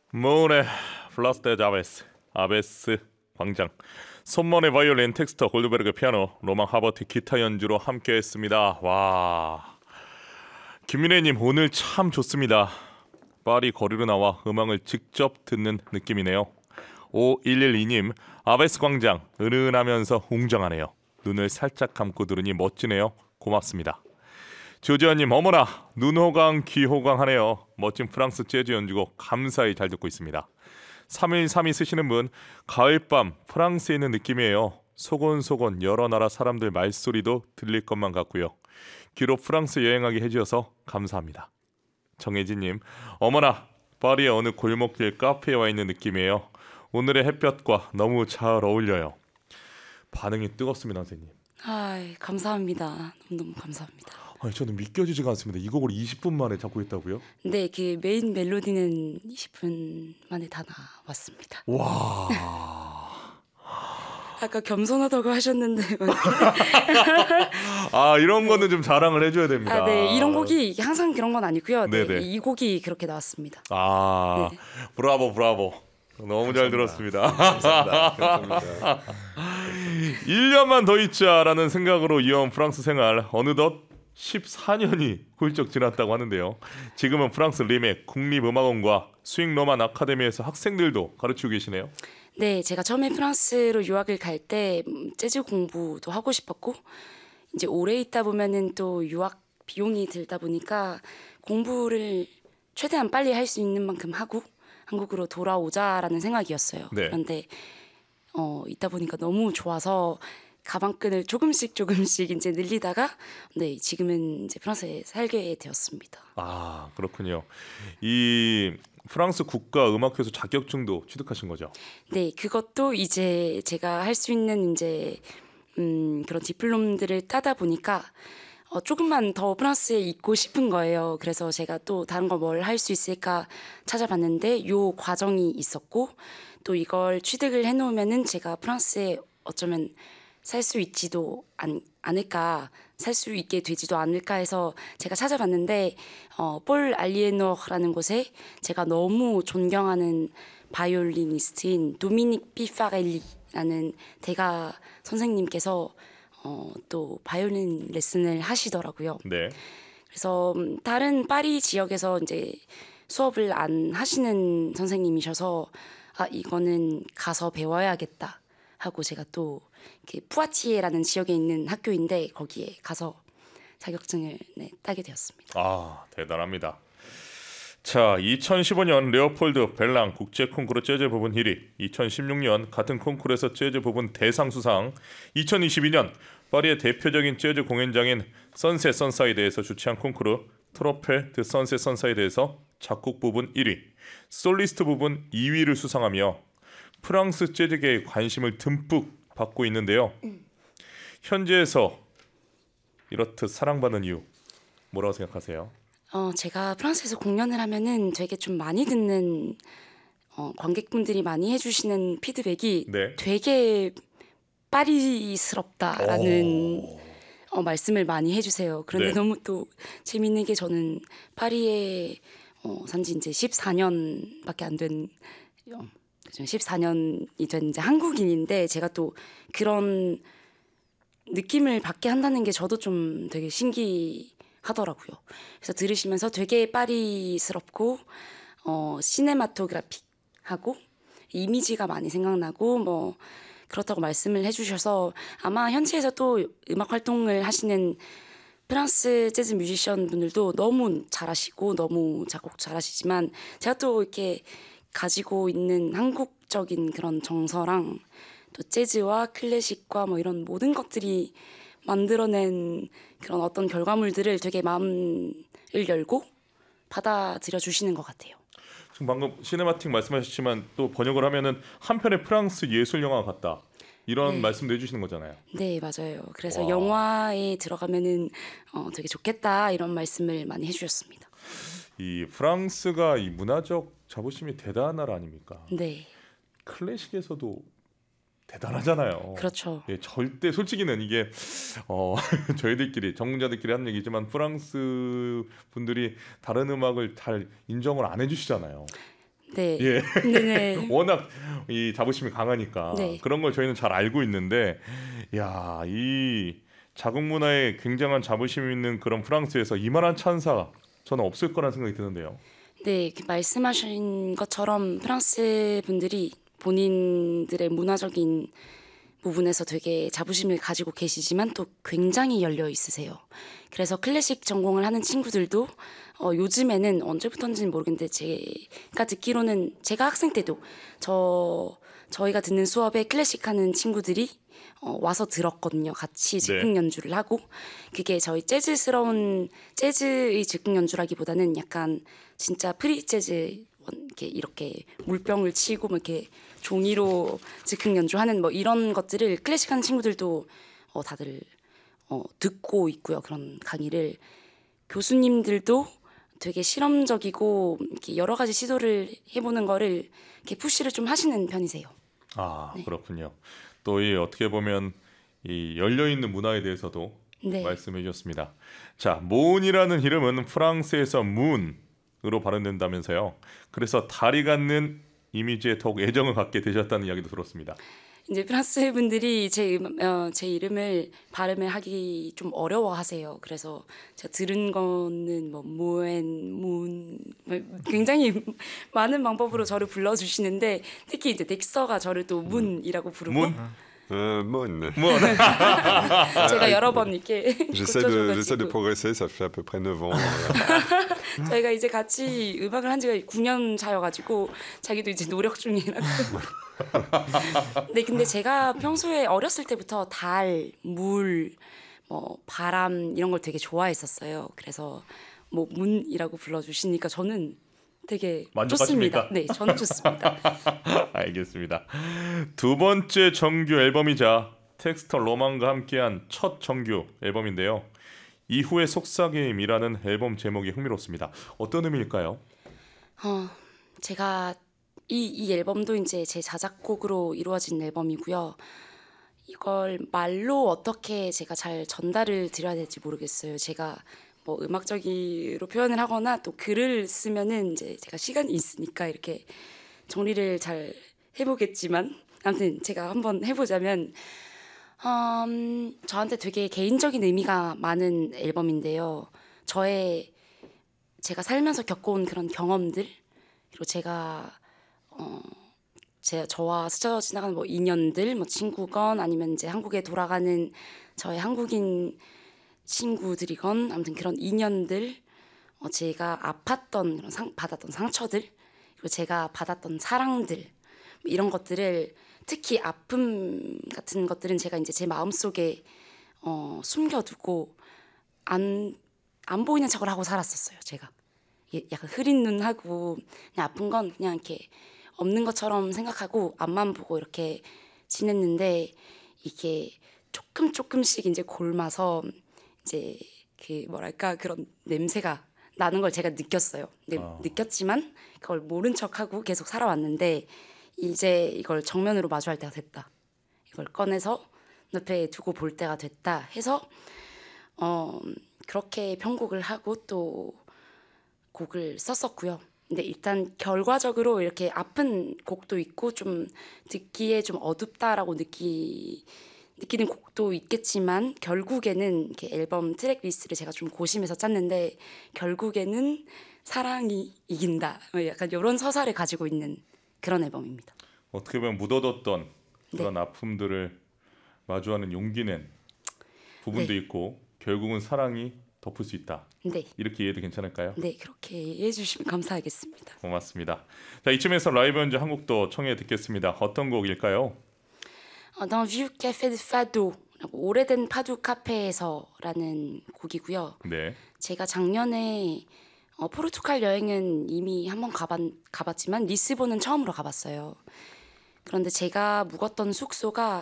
모네 플라스 데 자베스 아베스 광장 손머네 바이올린 텍스터 골드베르그 피아노 로망 하버트 기타 연주로 함께했습니다. 와, 김민혜님 오늘 참 좋습니다. 파리 거리로 나와 음악을 직접 듣는 느낌이네요. 5112님 아베스 광장 은은하면서 웅장하네요. 눈을 살짝 감고 들으니 멋지네요. 고맙습니다. 조지현님 어머나 눈호강 귀호강하네요. 멋진 프랑스 재즈 연주곡 감사히 잘 듣고 있습니다. 3132 쓰시는 분 가을밤 프랑스에 있는 느낌이에요. 소곤소곤 여러 나라 사람들 말소리도 들릴 것만 같고요. 귀로 프랑스 여행하게 해주셔서 감사합니다. 정혜진님 어머나 파리의 어느 골목길 카페에 와 있는 느낌이에요. 오늘의 햇볕과 너무 잘 어울려요. 반응이 뜨겁습니다 선생님. 감사합니다. 너무너무 감사합니다. 아니, 저는 믿겨지지가 않습니다. 이 곡을 20분 만에 작곡했다고요? 네, 그 메인 멜로디는 20분 만에 다 나왔습니다. 와. 아까 겸손하다고 하셨는데 이런 거는 좀 자랑을 해줘야 됩니다. 네, 이런 곡이 항상 그런 건 아니고요. 네, 네네. 이 곡이 그렇게 나왔습니다. 네. 브라보. 너무 잘 들었습니다. 감사합니다. 1년만 더 있자라는 생각으로 이어온 프랑스 생활 어느덧 14년이 훌쩍 지났다고 하는데요. 지금은 프랑스 리메 국립음악원과 스윙 로만 아카데미에서 학생들도 가르치고 계시네요. 네, 제가 처음에 프랑스로 유학을 갈 때 재즈 공부도 하고 싶었고 이제 오래 있다 보면은 또 유학 비용이 들다 보니까 공부를 최대한 빨리 할 수 있는 만큼 하고 한국으로 돌아오자라는 생각이었어요. 네. 그런데 있다 보니까 너무 좋아서 가방끈을 조금씩 이제 늘리다가 지금은 이제 프랑스에 살게 되었습니다. 그렇군요. 이 프랑스 국가음악회에서 자격증도 취득하신 거죠? 네, 그것도 이제 제가 할 수 있는 이제 그런 디플롬들을 따다 보니까 조금만 더 프랑스에 있고 싶은 거예요. 그래서 제가 또 다른 거 뭘 할 수 있을까 찾아봤는데 요 과정이 있었고 또 이걸 취득을 해놓으면은 제가 프랑스에 어쩌면 살 수 있지도 않을까, 살 수 있게 되지도 않을까 해서 제가 찾아봤는데 폴 알리에노라는 곳에 제가 너무 존경하는 바이올리니스트인 도미닉 피파렐리라는 대가 선생님께서 또 바이올린 레슨을 하시더라고요. 네. 그래서 다른 파리 지역에서 이제 수업을 안 하시는 선생님이셔서 이거는 가서 배워야겠다 하고 제가 또 푸아티에라는 지역에 있는 학교인데 거기에 가서 자격증을 따게 되었습니다. 대단합니다. 자, 2015년 레오폴드 벨랑 국제 콩쿠르 재즈 부분 1위, 2016년 같은 콩쿠르에서 재즈 부분 대상 수상, 2022년 파리의 대표적인 재즈 공연장인 선셋 선사이드에서 주최한 콩쿠르 트로페 드 선셋 선사이드에서 작곡 부분 1위, 솔리스트 부분 2위를 수상하며 프랑스 재즈계의 관심을 듬뿍 받고 있는데요. 현지에서 이렇듯 사랑받는 이유 뭐라고 생각하세요? 제가 프랑스에서 공연을 하면은 되게 좀 많이 듣는 관객분들이 많이 해주시는 피드백이 되게 파리스럽다라는 말씀을 많이 해주세요. 그런데 너무 또 재밌는 게 저는 파리에 산지 이제 14년밖에 안 된 14년이 된 이제 한국인인데 제가 또 그런 느낌을 받게 한다는 게 저도 좀 되게 신기하더라고요. 그래서 들으시면서 되게 파리스럽고 시네마토그래픽하고 이미지가 많이 생각나고 그렇다고 말씀을 해주셔서 아마 현지에서 또 음악 활동을 하시는 프랑스 재즈 뮤지션 분들도 너무 잘하시고 너무 작곡 잘하시지만 제가 또 이렇게 가지고 있는 한국적인 그런 정서랑 또 재즈와 클래식과 이런 모든 것들이 만들어낸 그런 어떤 결과물들을 되게 마음을 열고 받아들여 주시는 것 같아요. 지금 방금 시네마틱 말씀하셨지만 또 번역을 하면은 한편의 프랑스 예술 영화 같다. 이런 말씀도 해주시는 거잖아요. 네, 맞아요. 그래서 영화에 들어가면은 되게 좋겠다 이런 말씀을 많이 해주셨습니다. 이 프랑스가 이 문화적 자부심이 대단한 나라 아닙니까? 네. 클래식에서도 대단하잖아요. 그렇죠. 절대 솔직히는 이게 저희들끼리 전문자들끼리 하는 얘기지만 프랑스 분들이 다른 음악을 잘 인정을 안 해주시잖아요. 네. 예. 네네. 워낙 이 자부심이 강하니까 네. 그런 걸 저희는 잘 알고 있는데, 야, 이 자국 문화에 굉장한 자부심 있는 그런 프랑스에서 이만한 찬사 저는 없을 거라는 생각이 드는데요. 네, 말씀하신 것처럼 프랑스 분들이 본인들의 문화적인 부분에서 되게 자부심을 가지고 계시지만 또 굉장히 열려 있으세요. 그래서 클래식 전공을 하는 친구들도 요즘에는 언제부터인지는 모르겠는데 제가 듣기로는 제가 학생 때도 저희가 듣는 수업에 클래식 하는 친구들이 와서 들었거든요. 같이 즉흥 연주를 하고 그게 저희 재즈의 즉흥 연주라기보다는 약간 진짜 프리 재즈 이렇게 물병을 치고 뭐 이렇게 종이로 즉흥 연주하는 뭐 이런 것들을 클래식 하는 친구들도 다들 듣고 있고요. 그런 강의를 교수님들도 되게 실험적이고 이렇게 여러 가지 시도를 해보는 거를 이렇게 푸시를 좀 하시는 편이세요. 아, 네. 그렇군요. 또 이 어떻게 보면 이 열려 있는 문화에 대해서도 네. 말씀해 주셨습니다. 자, 몬이라는 이름은 프랑스에서 문으로 발음된다면서요. 그래서 달이 갖는 이미지에 더욱 애정을 갖게 되셨다는 이야기도 들었습니다. 이제 프랑스 분들이 제 이름을 발음을 하기 좀 어려워하세요. 그래서 제가 들은 거는 뭐 문 굉장히 많은 방법으로 저를 불러주시는데 특히 이제 덱서가 저를 또 문이라고 부르고 문? Mon. 문. 제가 여러 번 이렇게 J'essaie de 고쳐줘가지고 progresser, ça fait à peu près 9 ans. 저희가 이제 같이 음악을 한 지가 9년 차여가지고 자기도 이제 노력 중이라고. 네, 근데 제가 평소에 어렸을 때부터 달, 물, 뭐 바람 이런 걸 되게 좋아했었어요. 그래서 뭐 문이라고 불러주시니까 저는 되게 만족하십니까? 좋습니다. 네, 저는 좋습니다. 알겠습니다. 두 번째 정규 앨범이자 텍스터 로망과 함께한 첫 정규 앨범인데요. 이후의 속삭임이라는 앨범 제목이 흥미롭습니다. 어떤 의미일까요? 제가 이 앨범도 이제 제 자작곡으로 이루어진 앨범이고요. 이걸 말로 어떻게 제가 잘 전달을 드려야 될지 모르겠어요. 제가 뭐 음악적으로 표현을 하거나 또 글을 쓰면은 이제 제가 시간이 있으니까 이렇게 정리를 잘 해보겠지만 아무튼 제가 한번 해보자면 저한테 되게 개인적인 의미가 많은 앨범인데요. 제가 살면서 겪어온 그런 경험들 그리고 저와 스쳐 지나가는 뭐 인연들, 뭐 친구건 아니면 이제 한국에 돌아가는 저의 한국인 친구들이건 아무튼 그런 인연들, 제가 아팠던 그런 받았던 상처들, 그리고 제가 받았던 사랑들 뭐 이런 것들을 특히 아픔 같은 것들은 제가 이제 제 마음속에 숨겨두고 안 보이는 척을 하고 살았었어요. 제가 약간 흐린 눈 하고 그냥 아픈 건 그냥 이렇게 없는 것처럼 생각하고 앞만 보고 이렇게 지냈는데 이게 조금씩 이제 골마서 이제 그 뭐랄까 그런 냄새가 나는 걸 제가 느꼈어요. 느꼈지만 그걸 모른 척하고 계속 살아왔는데 이제 이걸 정면으로 마주할 때가 됐다. 이걸 꺼내서 옆에 두고 볼 때가 됐다 해서 그렇게 편곡을 하고 또 곡을 썼었고요. 근데 일단 결과적으로 이렇게 아픈 곡도 있고 좀 듣기에 좀 어둡다라고 느끼는 곡도 있겠지만 결국에는 이렇게 앨범 트랙 리스트를 제가 좀 고심해서 짰는데 결국에는 사랑이 이긴다. 약간 이런 서사를 가지고 있는 그런 앨범입니다. 어떻게 보면 묻어뒀던 그런 아픔들을 마주하는 용기 낸 부분도 있고 결국은 사랑이 덮을 수 있다. 네. 이렇게 이해해도 괜찮을까요? 네, 그렇게 이해해 주시면 감사하겠습니다. 고맙습니다. 자, 이쯤에서 라이브 연주 한 곡도 청해 듣겠습니다. 어떤 곡일까요? Dans Vieux Café de Fado, 오래된 파도 카페에서라는 곡이고요. 네. 제가 작년에 포르투갈 여행은 이미 한번 가봤지만 리스본은 처음으로 가봤어요. 그런데 제가 묵었던 숙소가